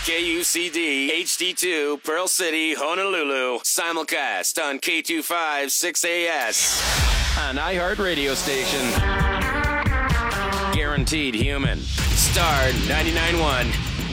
KUCD HD2 Pearl City, Honolulu. Simulcast on K256AS. An iHeart radio station. Guaranteed human. Star 99.1.